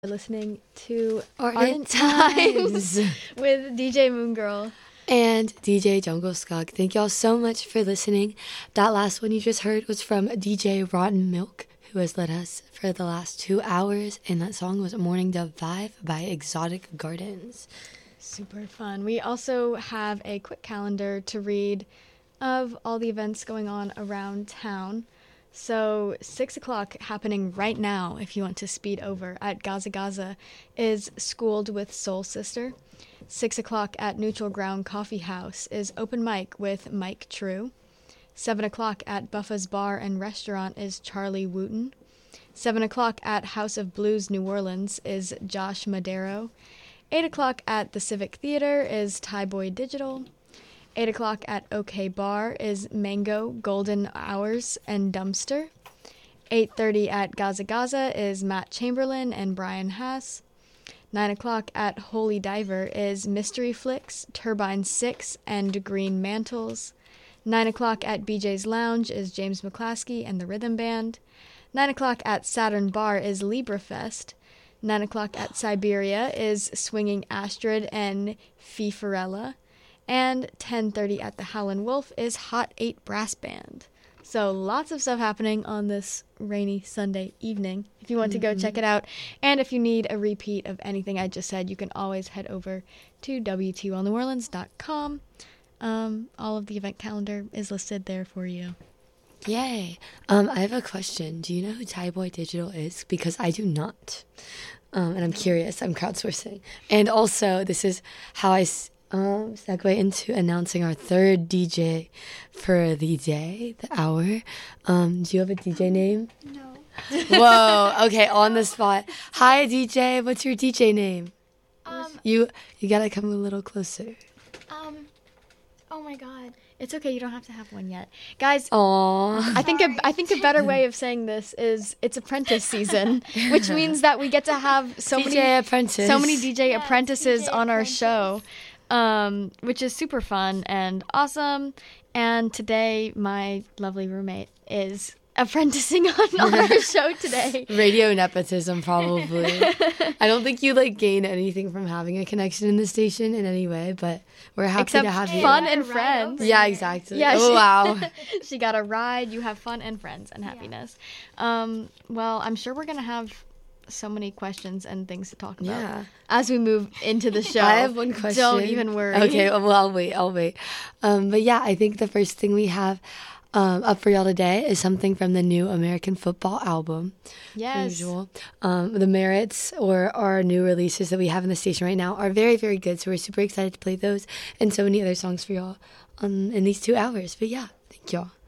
Listening to Ardent Times with DJ Moongirl and DJ Jungle Skunk. Thank y'all so much for listening. That last one you just heard was from DJ Rotten Milk, who has led us for the last 2 hours, and that song was Morning Dove Vibe by Exotic Gardens. Super fun. We also have a quick calendar to read of all the events going on around town. So 6 o'clock happening right now, if you want to speed over, at Gaza Gaza is Schooled with Soul Sister. 6 o'clock at Neutral Ground Coffee House is Open Mic with Mike True. 7 o'clock at Buffa's Bar and Restaurant is Charlie Wooten. 7 o'clock at House of Blues New Orleans is Josh Madero. 8 o'clock at the Civic Theater is Thai Boy Digital. 8 o'clock at OK Bar is Mango, Golden Hours, and Dumpster. 8:30 at Gaza Gaza is Matt Chamberlain and Brian Haas. 9 o'clock at Holy Diver is Mystery Flicks, Turbine 6, and Green Mantles. 9 o'clock at BJ's Lounge is James McClaskey and the Rhythm Band. 9 o'clock at Saturn Bar is LibraFest. 9 o'clock at Siberia is Swinging Astrid and Fifarella. And 10:30 at the Howlin' Wolf is Hot 8 Brass Band. So lots of stuff happening on this rainy Sunday evening if you want to go check it out. And if you need a repeat of anything I just said, you can always head over to WTOLNewOrleans.com. All of the event calendar is listed there for you. Yay. I have a question. Do you know who Thai Boy Digital is? Because I do not. And I'm curious. I'm crowdsourcing. And also, this is how I segue into announcing our third DJ for the day, the hour. Do you have a DJ name? No. Whoa. Okay, on the spot. Hi, DJ. What's your DJ name? You gotta come a little closer. Oh my God. It's okay, you don't have to have one yet. Guys, Aww. I think a better way of saying this is it's apprentice season, which means that we get to have so many DJ apprentices DJ on our apprentice. show. Which is super fun and awesome. And today, my lovely roommate is apprenticing on our show today. Radio nepotism, probably. I don't think you gain anything from having a connection in the station in any way, but we're happy Except to have you. fun Yeah, and right friends. over Yeah, there. exactly. Yeah, oh, wow. She got a ride. You have fun and friends and happiness. Well, I'm sure we're going to have so many questions and things to talk about Yeah. as we move into the show. I have one question. Don't even worry. Okay, well, I'll wait. But yeah, I think the first thing we have up for y'all today is something from the new American Football album. Yes. As usual. The merits or our new releases that we have in the station right now are very, very good. So we're super excited to play those and so many other songs for y'all in these 2 hours. But yeah, thank y'all.